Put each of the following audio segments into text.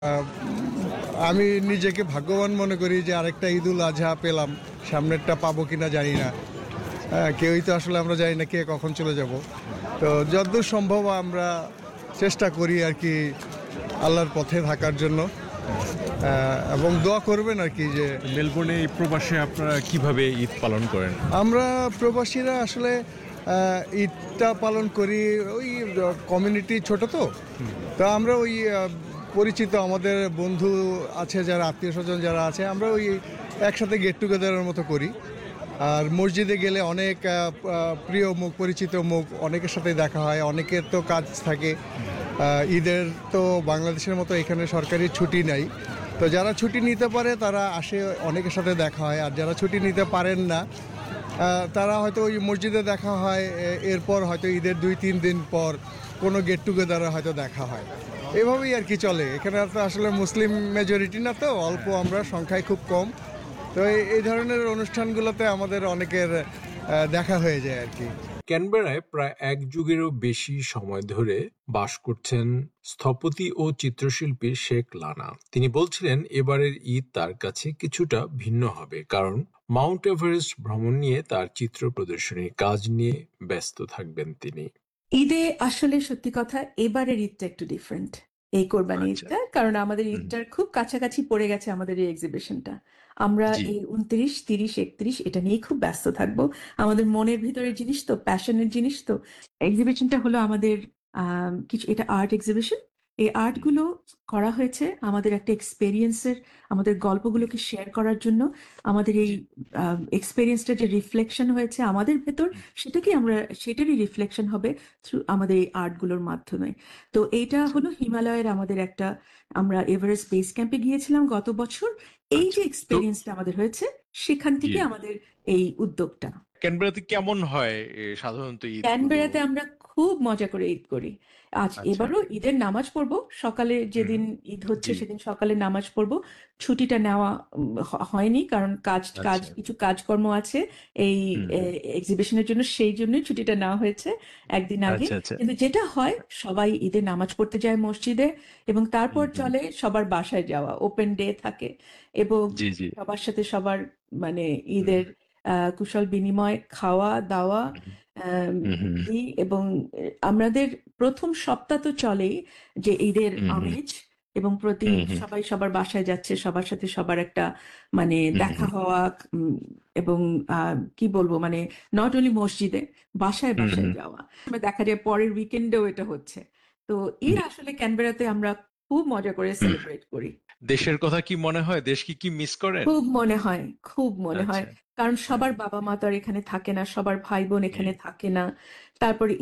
আহ, আমি নিজেকে ভাগ্যবান মনে করি যে আরেকটা ঈদুল আজহা পেলাম। সামনেরটা পাবো কিনা জানি না। কেউই তো আসলে আমরা জানি না কে কখন চলে যাব। তো যতদূর সম্ভব আমরা চেষ্টা করি আর কি আল্লাহর পথে থাকার জন্য, এবং দোয়া করবেন আর কি যে মেলবোর্নে এই প্রবাসে আপনারা কিভাবে ঈদ পালন করেন? আমরা প্রবাসীরা আসলে ঈদটা পালন করি। ওই কমিউনিটি ছোট তো, তো আমরা ওই পরিচিত আমাদের বন্ধু আছে যারা, আত্মীয় স্বজন যারা আছে, আমরা ওই একসাথে গেট টুগেদারের মতো করি। আর মসজিদে গেলে অনেক প্রিয় মুখ, পরিচিত মুখ, অনেকের সাথে দেখা হয়। অনেকের তো কাজ থাকে। ঈদের তো বাংলাদেশের মতো এখানে সরকারি ছুটি নাই, তো যারা ছুটি নিতে পারে তারা আসে, অনেকের সাথে দেখা হয়। আর যারা ছুটি নিতে পারেন না, তারা হয়তো ওই মসজিদে দেখা হয়। এরপর হয়তো ঈদের 2-3 দিন পর কোনো গেট টুগেদারে হয়তো দেখা হয়। এভাবেই আর কি চলে। এখানে তো আসলে মুসলিম মেজরিটি না, তো অল্প, আমরা সংখ্যায় খুব কম। তো এই ধরনের অনুষ্ঠানগুলোতে আমাদের অনেকের দেখা হয়ে যায় আর কি। ক্যানবেরায় প্রায় এক যুগেরও বেশি সময় ধরে বাস করছেন স্থপতি ও চিত্রশিল্পী শেখ লানা। তিনি বলছিলেন এবারের ঈদ তার কাছে কিছুটা ভিন্ন হবে, কারণ মাউন্ট এভারেস্ট ভ্রমণ নিয়ে তার চিত্র প্রদর্শনীর কাজ নিয়ে ব্যস্ত থাকবেন তিনি। ঈদে আসলে সত্যি কথা এবারের ঈদটা একটু ডিফারেন্ট, এই কোরবানি আচ্ছা। ঈদটা, কারণ আমাদের ঈদটার খুব কাছাকাছি পড়ে গেছে আমাদের এই এক্সিবিশনটা। আমরা জি। এই 29, 30, 31 এটা নিয়েই খুব ব্যস্ত থাকবো। আমাদের মনের ভিতরের জিনিস তো, প্যাশনের জিনিস তো। এক্সিবিশনটা হলো আমাদের কিছু, এটা আর্ট এক্সিবিশন। এই আর্টগুলো করা হয়েছে আমাদের একটা এক্সপেরিয়েন্সের, আমাদের গল্পগুলোকে শেয়ার করার জন্য। আমাদের এই এক্সপেরিয়েন্সটা যে রিফ্লেকশন হয়েছে আমাদের ভেতর, সেটারই রিফ্লেকশন হবে থ্রু আমাদের এই আর্টগুলোর মাধ্যমে। তো এইটা হলো হিমালয়ের আমাদের একটা, আমরা এভারেস্ট বেস ক্যাম্পে গিয়েছিলাম গত বছর। এই যে তো এক্সপেরিয়েন্সটা আমাদের হয়েছে, সেখান জি, থেকে আমাদের এই উদ্যোগটা। ক্যানবেরাতে কেমন হয় সাধারণত ঈদগুলো? ক্যানবেরাতে আমরা খুব মজা করে ঈদ করি। আচ্ছা। এবারও ঈদের নামাজ পড়বো সকালে, হুম। যেদিন ঈদ হচ্ছে জি। সেদিন সকালে নামাজ পড়বো। ছুটিটা নেওয়া হয়নি, কারণ কাজ কাজ আচ্ছা। কিছু কাজকর্ম আছে এই হুম। এক্সিবিশনের জন্য, সেই জন্যই ছুটিটা নেওয়া হয়েছে একদিন আগে। আচ্ছা, আচ্ছা। কিন্তু যেটা হয়, সবাই ঈদের নামাজ পড়তে যায় মসজিদে, এবং তারপর হুম, হুম। চলে সবার বাসায় যাওয়া, ওপেন ডে থাকে, এবং জি, জি। সবার সাথে সবার মানে হুম, ঈদের কুশল বিনিময়, খাওয়া দাওয়া হুম, আম হুম, হুম, দিই। এবং আমাদের প্রথম সপ্তাহ তো চলেই যে ঈদের হুম, হুম, আমেজ, এবং প্রতি হুম, হুম, সবাই সবার বাসায় যাচ্ছে, সবার সাথে সবার একটা মানে হুম, দেখা হুম, হওয়া। এবং কি বলবো, মানে নট অনলি মসজিদে, বাসায় হুম, বাসায় হুম, যাওয়া। দেখা যায় পরের উইকেন্ডেও এটা হচ্ছে। তো ঈদ জি। আসলে ক্যানবেরাতে আমরা খুব মজা করে হুম। সেলিব্রেট করি। দেশের কথা কি মনে হয়? দেশ কি মিস করেন? খুব মনে হয়, খুব মনে হয়। আচ্ছা। কারণ হ্যাঁ। সবার বাবা-মা তো আর এখানে থাকে না, সবার ভাই-বোন জি, এখানে থাকে না। তারপরে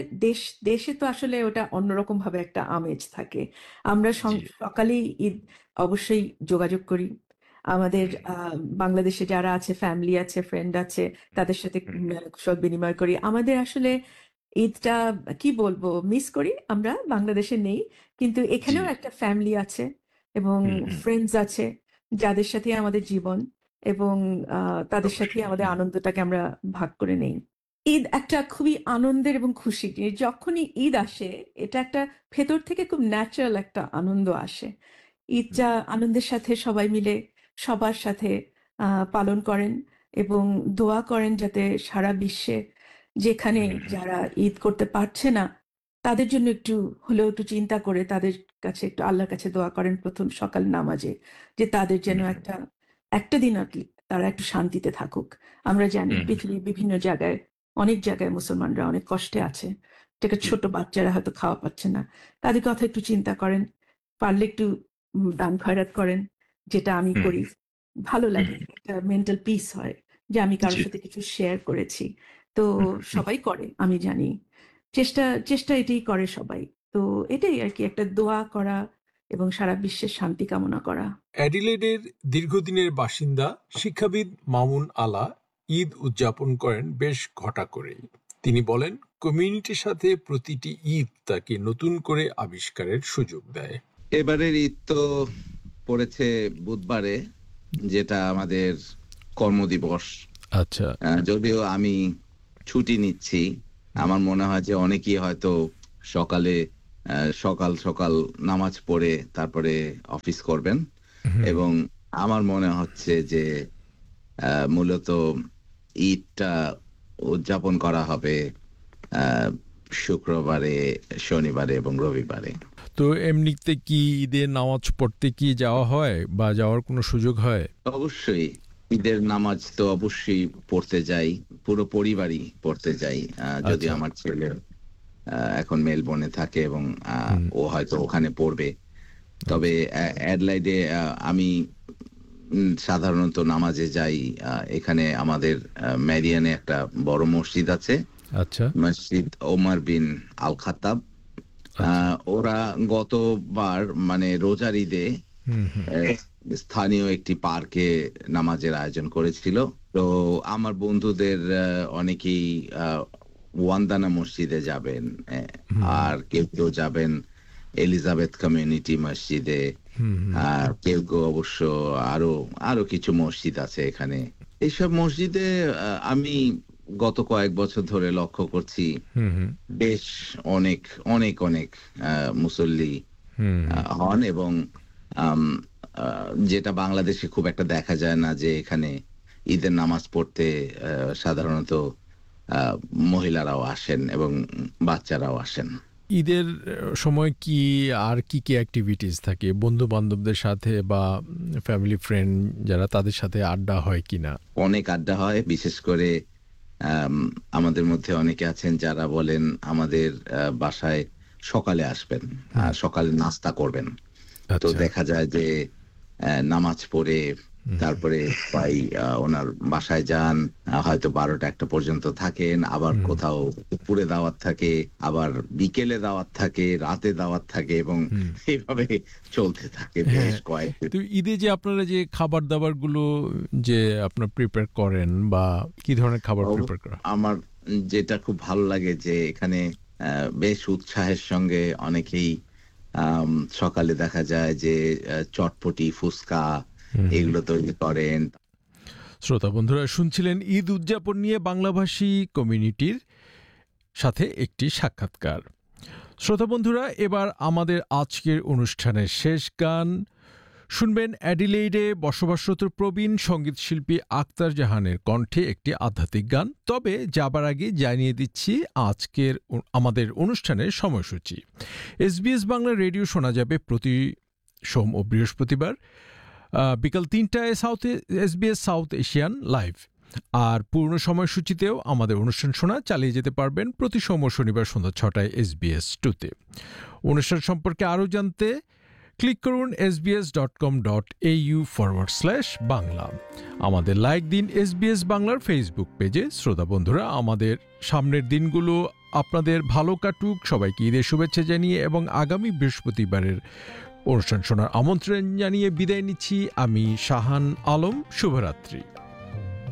দেশে তো আসলে ওটা অন্যরকম ভাবে একটা আমেজ থাকে। আমরা জি। সকালেই ঈদ অবশ্যই যোগাযোগ করি। আমাদের হুম, বাংলাদেশে যারা আছে, ফ্যামিলি আছে, ফ্রেন্ড আছে, হুম, তাদের সাথে হুম, কুশল বিনিময় করি। আমাদের আসলে ঈদটা কি বলবো, মিস করি। আমরা বাংলাদেশে নেই, কিন্তু জি। এখানেও একটা ফ্যামিলি আছে এবং হুম, হুম। ফ্রেন্ডস আছে, যাদের সাথে আমাদের জীবন, এবং তাদের সাথে অবশ্যই। আমাদের হুম, আনন্দটাকে আমরা ভাগ করে নেই। ঈদ একটা খুবই আনন্দের এবং খুশির জিনিস। যখনই ঈদ আসে, এটা একটা ভেতর থেকে খুব ন্যাচারাল একটা আনন্দ আসে। হুম, ঈদটা আনন্দের সাথে সবাই মিলে সবার সাথে পালন করেন, এবং দোয়া করেন যাতে সারা বিশ্বে যেখানে হুম, হুম, যারা ঈদ করতে পারছে না, তাদের জন্য একটু হলেও একটু চিন্তা করে তাদের কাছে, একটু আল্লাহর কাছে দোয়া করেন প্রথম সকাল নামাজে, যে তাদের যেন হুম, একটা একটা দিন তারা একটু শান্তিতে থাকুক। আমরা জানি হুম, হুম, পৃথিবীর বিভিন্ন জায়গায়, অনেক জায়গায় মুসলমানরা অনেক কষ্টে আছে। যেটা জি। ছোট বাচ্চারা হয়তো খাওয়া পাচ্ছে না। তাদের কথা একটু চিন্তা করেন। পারলে একটু দান খয়রাত করেন, যেটা আমি হুম, করি। ভালো হুম, লাগে। হুম, একটা মেন্টাল পিস হয় যে আমি কারো জি। সাথে কিছু শেয়ার করেছি। তো হুম, হুম। সবাই করে, আমি জানি। চেষ্টা চেষ্টা এটাই করে সবাই। তো এটাই আরকি, একটা দোয়া করা এবং সারা বিশ্বের শান্তি কামনা করা। অ্যাডিলেডের দীর্ঘদিনের বাসিন্দা শিক্ষাবিদ মামুন আলা ঈদ উদযাপন করেন বেশ ঘটা করেই। তিনি বলেন, কমিউনিটির সাথে প্রতিটি ঈদ তাকে নতুন করে আবিষ্কারের সুযোগ দেয়। এবারের ঈদ তো পড়েছে বুধবারে, যেটা আমাদের কর্মদিবস। আচ্ছা। যদিও আমি ছুটি নিচ্ছি, আমার মনে হয় যে অনেকেই হয়তো সকালে সকাল সকাল নামাজ পড়ে তারপরে অফিস করবেন। এবং আমার মনে হচ্ছে যে মূলত ঈদটা উদযাপন করা হবে শুক্রবারে, শনিবারে এবং রবিবারে। তো এমনিতে কি ঈদের নামাজ পড়তে কি যাওয়া হয় বা যাওয়ার কোনো সুযোগ হয়? অবশ্যই ঈদের নামাজ তো অবশ্যই পড়তে যাই, পুরো পরিবারই পড়তে যাই। যদি আচ্ছা। আমার ছেলে এখন মেলবোর্নে থাকে এবং ও হয়তো ওখানে পড়বে। তবে অ্যাডলাইডে আমি সাধারণত নামাজে যাই। এখানে আমাদের ম্যারিয়ানে একটা বড় মসজিদ আছে, আচ্ছা। মসজিদ ওমর বিন আল খাত্তাব। ওরা গতবার মানে রোজার ঈদে স্থানীয় একটি পার্কে নামাজের আয়োজন করেছিল। তো আমার বন্ধুদের অনেকেই ওয়ান্দানা মসজিদে যাবেন, আর কেউ কেউ যাবেন এলিজাবেথ কমিউনিটি মসজিদে, আর কেউ কেউ অবশ্য আরো কিছু মসজিদ আছে এখানে। এইসব মসজিদে আমি গত কয়েক বছর ধরে লক্ষ্য করছি বেশ অনেক অনেক অনেক মুসল্লি হন। এবং যেটা বাংলাদেশে খুব একটা দেখা যায় না, যে এখানে ঈদের নামাজ পড়তে সাধারণত মহিলারাও আসেন এবং বাচ্চারাও আসেন। ঈদের সময় কি আর কি কি অ্যাক্টিভিটিস থাকে বন্ধু বান্ধবদের সাথে বা ফ্যামিলি ফ্রেন্ড যারা, তাদের সাথে আড্ডা হয় কিনা? অনেক আড্ডা হয়, বিশেষ করে আমাদের মধ্যে অনেকে আছেন যারা বলেন আমাদের বাসায় সকালে আসবেন, সকালে নাস্তা করবেন। তো দেখা যায় যে নামাজ পড়ে তারপরে ভাই ওনার বাসায় যান, হয়তো 12টা-1টা পর্যন্ত থাকেন, আবার কোথাও দুপুরে দাওয়াত থাকে, আবার বিকেলে দাওয়াত থাকে, রাতে দাওয়াত থাকে, এবং এইভাবে চলতে থাকে বেশ কয়েকদিন। তো ঈদে যে আপনারা যে খাবার দাবার গুলো যে আপনারা প্রিপেয়ার করেন, বা কি ধরনের খাবার প্রিপেয়ার করা? আমার যেটা খুব ভালো লাগে যে এখানে বেশ উৎসাহের সঙ্গে অনেকেই সকালে দেখা যায় যে চটপটি, ফুচকা এগুলো তৈরি করেন। শ্রোতা বন্ধুরা, শুনছিলেন ঈদ উদযাপন নিয়ে বাংলাভাষী কমিউনিটির সাথে একটি সাক্ষাৎকার। শ্রোতা বন্ধুরা, এবার আমাদের আজকের অনুষ্ঠানের শেষ গান শুনবেন। অ্যাডিলেইডে বসবাসরত প্রবীণ সঙ্গীতশিল্পী আক্তার জাহানের কণ্ঠে একটি আধ্যাত্মিক গান। তবে যাবার আগে জানিয়ে দিচ্ছি আজকের আমাদের অনুষ্ঠানের সময়সূচি। SBS বাংলা রেডিও শোনা যাবে প্রতি সোম ও বৃহস্পতিবার বিকাল 3টায় SBS সাউথ এশিয়ান লাইভ। আর পূর্ণ সময়সূচিতেও আমাদের অনুষ্ঠান শোনা চালিয়ে যেতে পারবেন প্রতি সোম ও শনিবার সন্ধ্যা 6টায় SBS 2-তে। অনুষ্ঠান সম্পর্কে আরও জানতে ক্লিক করুন sbs.com.au/বাংলা। আমাদের লাইক দিন SBS বাংলার ফেসবুক পেজে। শ্রোতা বন্ধুরা, আমাদের সামনের দিনগুলো আপনাদের ভালো কাটুক। সবাইকে ঈদের শুভেচ্ছা জানিয়ে এবং আগামী বৃহস্পতিবারের অনুষ্ঠান শোনার আমন্ত্রণ জানিয়ে বিদায় নিচ্ছি। আমি শাহান আলম। শুভরাত্রি।